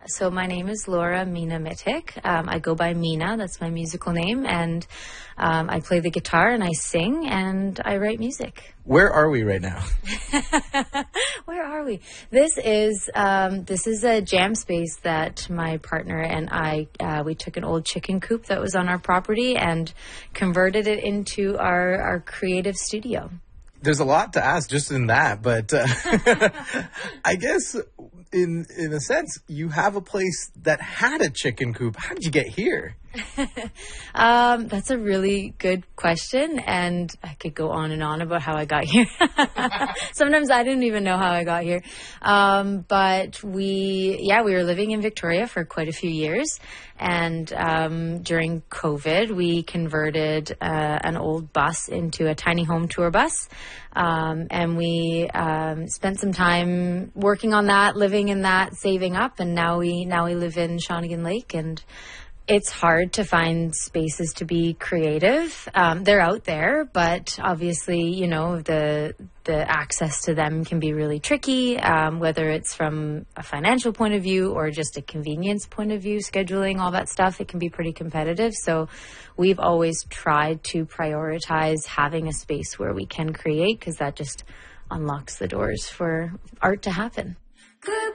So my name is Laura Mina Mitik. I go by Mina. That's my musical name. And I play the guitar and I sing and I write music. Where are we right now? Where are we? This is a jam space that my partner and I, we took an old chicken coop that was on our property and converted it into our creative studio. There's a lot to ask just in that, but I guess in a sense, you have a place that had a chicken coop. How did you get here? That's a really good question, and I could go on and on about how I got here. Sometimes I didn't even know how I got here. But we were living in Victoria for quite a few years, and during COVID, we converted an old bus into a tiny home tour bus, and we spent some time working on that, living in that, saving up, and now we live in Shawnigan Lake, and it's hard to find spaces to be creative. They're out there, but obviously, you know, the access to them can be really tricky, whether it's from a financial point of view or just a convenience point of view, scheduling, all that stuff. It can be pretty competitive. So we've always tried to prioritize having a space where we can create, because that just unlocks the doors for art to happen. Good